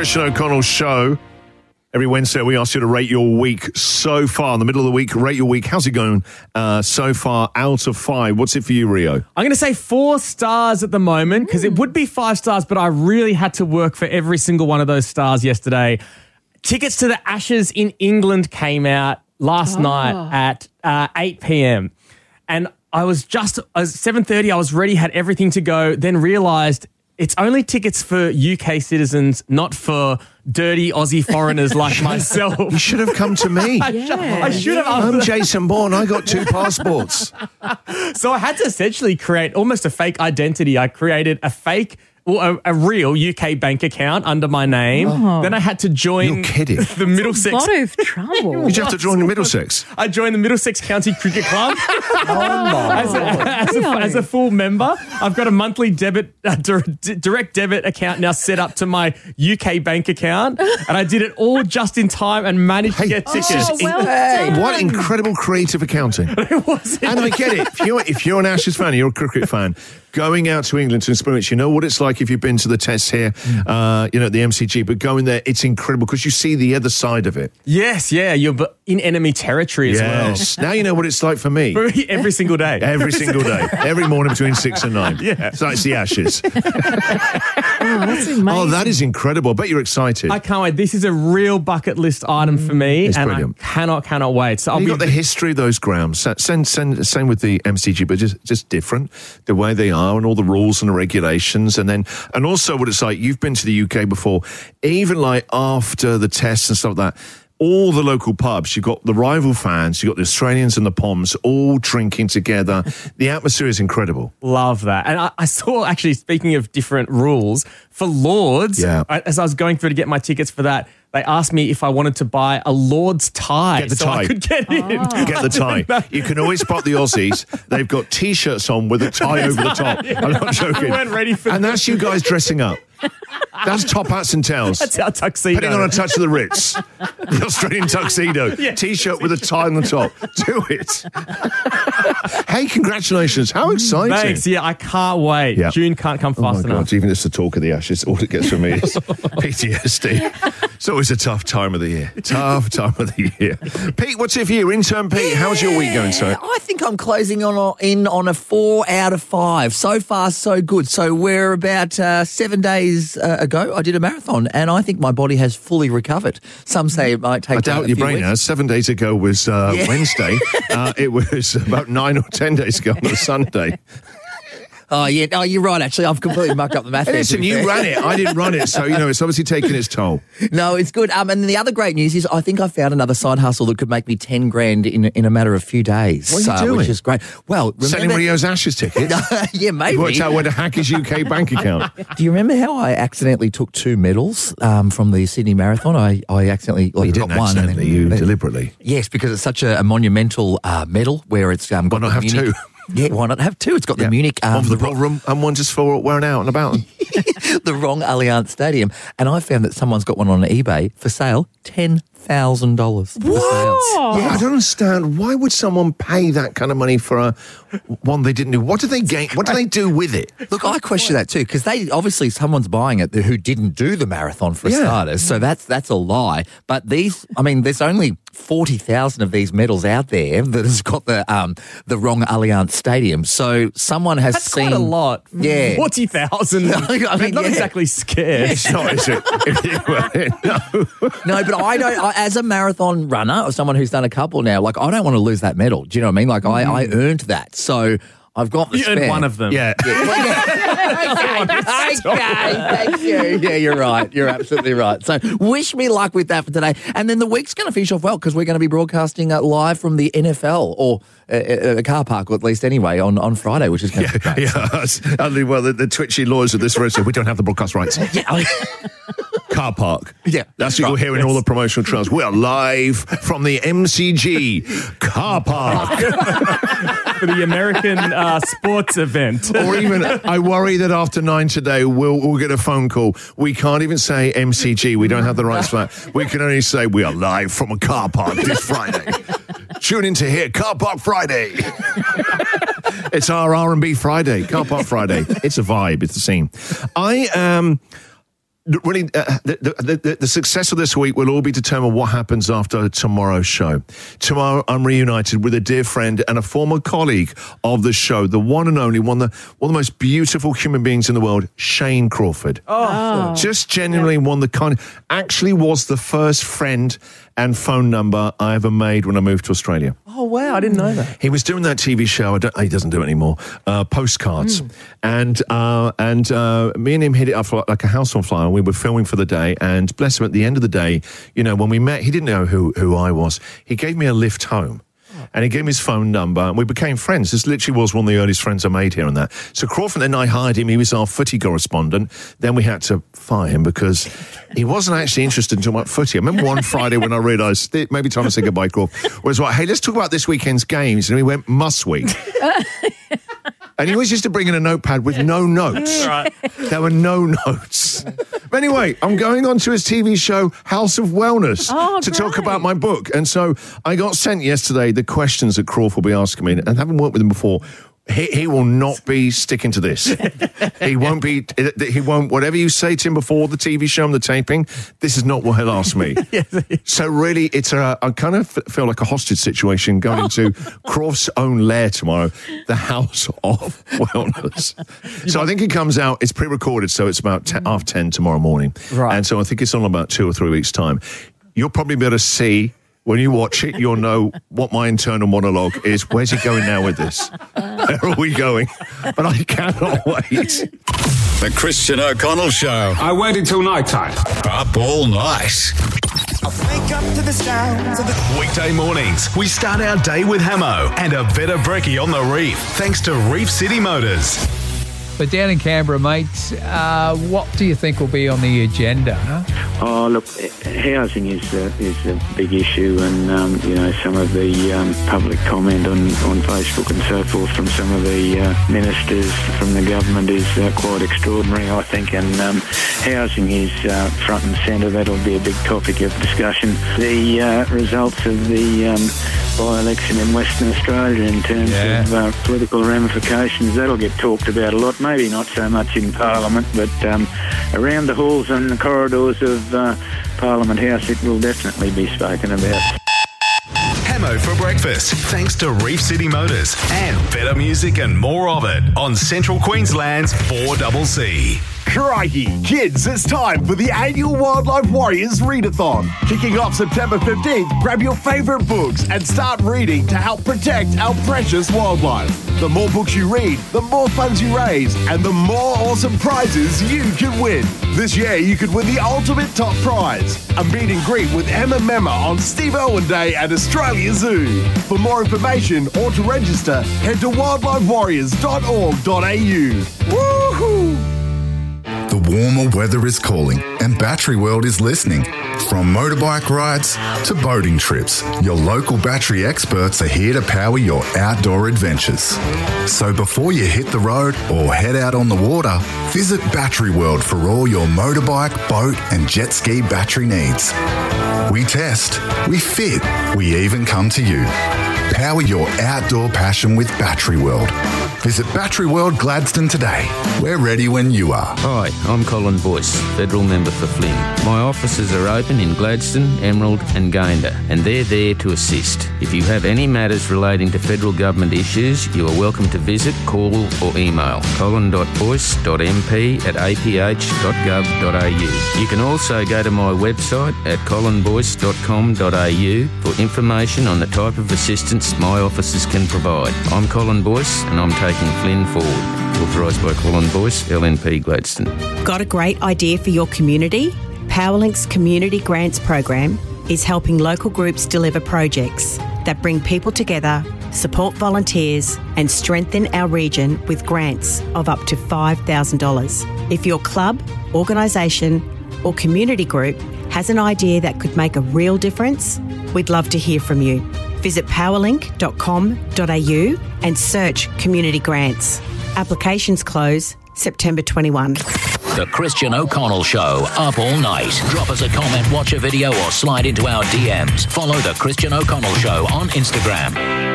Christian O'Connell show. Every Wednesday, we ask you to rate your week so far. In the middle of the week, rate your week. How's it going so far out of 5? What's it for you, Rio? I'm going to say 4 stars at the moment because it would be 5 stars, but I really had to work for every single one of those stars yesterday. Tickets to the Ashes in England came out last night at 8 p.m. And I was 7:30, I was ready, had everything to go, then realised it's only tickets for UK citizens, not for dirty Aussie foreigners like myself. You should have come to me. I should have. I'm Jason Bourne. I got 2 passports. So I had to essentially create almost a fake identity. I created a fake, well, a real UK bank account under my name. Oh. Then I had to join You're kidding. the Middlesex. A lot of trouble. Did you have to join the Middlesex? I joined the Middlesex County Cricket Club as a full member. I've got a monthly direct debit account now set up to my UK bank account, and I did it all just in time and managed to get tickets. What incredible creative accounting. It was. And I get it. If you're an Ashes fan, you're a cricket fan, going out to England to experience, you know what it's like if you've been to the tests here, at the MCG, but going there, it's incredible because you see the other side of it. Yes, yeah, you're in enemy territory as well. Yes. Now you know what it's like for me. Every single day. Every single day. Every morning between 6 and 9. Yeah. So it's the Ashes. That's amazing. Oh, that is incredible. I bet you're excited. I can't wait. This is a real bucket list item for me, It's and brilliant. I cannot wait. So You've got the history of those grounds. Same with the MCG, but just different. The way they are and all the rules and the regulations. And also what it's like. You've been to the UK before. Even like after the tests and stuff like that, all the local pubs, you've got the rival fans, you've got the Australians and the Poms all drinking together. The atmosphere is incredible. Love that. And I saw, actually, speaking of different rules, for Lords, as I was going through to get my tickets for that, they asked me if I wanted to buy a Lord's tie. Get the so tie. I could get in. Get the tie. You can always spot the Aussies. They've got T-shirts on with a tie over the top. I'm not joking. We weren't ready for And that's you guys dressing up. That's top hats and tails. That's our tuxedo. Putting on a touch of the Ritz. The Australian tuxedo. Yeah. T-shirt with a tie on the top. Do it. Hey, congratulations. How exciting. Thanks. Yeah, I can't wait. Yeah. June can't come Oh my fast enough. God, even just the talk of the Ashes, all it gets from me is PTSD. It's always a tough time of the year. Tough time of the year. Pete, what's it for you? Intern Pete, how's your week going, sir? I think I'm closing in on a 4 out of 5. So far, so good. So we're about 7 days ago, I did a marathon, and I think my body has fully recovered. Some say it might take I doubt a your few brain weeks. has. 7 days ago was Wednesday. It was about 9 or 10 days ago on a Sunday. Oh, yeah. Oh, you're right, actually. I've completely mucked up the math. Hey, listen, you ran it. I didn't run it. So, it's obviously taking its toll. No, it's good. And then the other great news is I think I found another side hustle that could make me 10 grand in a matter of a few days. What are you doing? Which is great. Well, Selling Rio's Ashes tickets. yeah, maybe. Worked out where to hack his UK bank account. Do you remember how I accidentally took 2 medals from the Sydney Marathon? I accidentally You didn't got one. accidentally, you deliberately. Yes, because it's such a monumental medal where it's got Why not have Munich, 2? Yeah, why not have 2? It's got the Munich... one for the ballroom and one just for wearing out and about. the wrong Allianz Stadium. And I found that someone's got one on eBay for sale, $10,000 for sale. Yeah, I don't understand. Why would someone pay that kind of money for one they didn't do? What do they gain? What do they do with it? Look, I question that too, because obviously someone's buying it who didn't do the marathon for starters, so that's a lie. But there's only 40,000 of these medals out there that has got the wrong Allianz Stadium. So someone has That's seen quite a lot. Yeah. 40,000. I mean, not exactly scarce. It's not, is it? No, but I don't. As a marathon runner or someone who's done a couple now, like I don't want to lose that medal. Do you know what I mean? Like I earned that, so I've got the You spare. earned one of them. Yeah. Okay, thank you. Yeah, you're right. You're absolutely right. So wish me luck with that for today. And then the week's going to finish off well because we're going to be broadcasting live from the NFL or a car park, or at least anyway, on Friday, which is going to be great. Yeah. Well, the twitchy lawyers of this road said we don't have the broadcast rights. Yeah. Car park. Yeah. That's what you'll hear in all the promotional trails. We are live from the MCG car park. For the American sports event. Or even, I worry that after 9 today, we'll get a phone call. We can't even say MCG. We don't have the rights for that. We can only say we are live from a car park this Friday. Tune in to hear Car Park Friday. It's our R&B Friday, Car Park Friday. It's a vibe. It's a scene. really, the success of this week will all be determined what happens after tomorrow's show. Tomorrow, I'm reunited with a dear friend and a former colleague of the show, the one and only, one of the most beautiful human beings in the world, Shane Crawford. Just genuinely one of the kind, actually was the first friend and phone number I ever made when I moved to Australia. Oh, wow. I didn't know that. He was doing that TV show. He doesn't do it anymore. Postcards. And me and him hit it up like a house on fire. And we were filming for the day. And bless him, at the end of the day, you know, when we met, he didn't know who I was. He gave me a lift home. And he gave me his phone number, and we became friends. This literally was one of the earliest friends I made here and that. So Crawford, then I hired him. He was our footy correspondent. Then we had to fire him because he wasn't actually interested in talking about footy. I remember one Friday when I realised maybe time to say goodbye, Crawford, was like, hey, let's talk about this weekend's games. And he went, must we? And he always used to bring in a notepad with no notes. Right. There were no notes. But anyway, I'm going on to his TV show, House of Wellness, to talk about my book. And so I got sent yesterday the questions that Crawford will be asking me. And having worked with him before, he will not be sticking to this. He won't, whatever you say to him before the TV show and the taping, this is not what he'll ask me. So really, I kind of feel like a hostage situation going into Crawford's own lair tomorrow, the House of Wellness. So I think it comes out, it's pre-recorded, so it's about 10:30 tomorrow morning. Right. And so I think it's on about 2 or 3 weeks' time. You'll probably be able to see, when you watch it, you'll know what my internal monologue is. Where's he going now with this? Where are we going? But I cannot wait. The Christian O'Connell Show. I waited till night time. Up all night. Wake up to the sounds of the Weekday mornings, we start our day with Hamo and a Veta Brekkie on the Reef, thanks to Reef City Motors. But down in Canberra, mate, what do you think will be on the agenda? Oh, look, housing is a big issue, and you know, some of the public comment on Facebook and so forth from some of the ministers from the government is quite extraordinary, I think, and housing is front and centre. That'll be a big topic of discussion. The results of the by-election in Western Australia in terms of political ramifications, that'll get talked about a lot. Maybe not so much in Parliament, but around the halls and the corridors of Parliament House, it will definitely be spoken about. Hamo for breakfast, thanks to Reef City Motors and better music and more of it on Central Queensland's 4CC. Crikey, kids, it's time for the annual Wildlife Warriors Readathon. Kicking off September 15th, grab your favourite books and start reading to help protect our precious wildlife. The more books you read, the more funds you raise, and the more awesome prizes you can win. This year, you could win the ultimate top prize, a meet and greet with Emma Memma on Steve Irwin Day at Australia Zoo. For more information or to register, head to wildlifewarriors.org.au. Woohoo! The warmer weather is calling, and Battery World is listening. From motorbike rides to boating trips, your local battery experts are here to power your outdoor adventures. So before you hit the road or head out on the water, visit Battery World for all your motorbike, boat and jet ski battery needs. We test, we fit, we even come to you. Power your outdoor passion with Battery World. Visit Battery World Gladstone today. We're ready when you are. Hi, I'm Colin Boyce, Federal Member for Flynn. My offices are open in Gladstone, Emerald and Gayndah, and they're there to assist. If you have any matters relating to federal government issues, you are welcome to visit, call or email colin.boyce.mp@aph.gov.au. You can also go to my website at colinboyce.com.au for information on the type of assistance my offices can provide. I'm Colin Boyce and I'm taking Flynn forward. Authorised by Colin Boyce, LNP Gladstone. Got a great idea for your community? Powerlink's Community Grants Program is helping local groups deliver projects that bring people together, support volunteers and strengthen our region with grants of up to $5,000. If your club, organisation or community group has an idea that could make a real difference, we'd love to hear from you. Visit powerlink.com.au and search Community Grants. Applications close September 21. The Christian O'Connell Show, up all night. Drop us a comment, watch a video or slide into our DMs. Follow The Christian O'Connell Show on Instagram.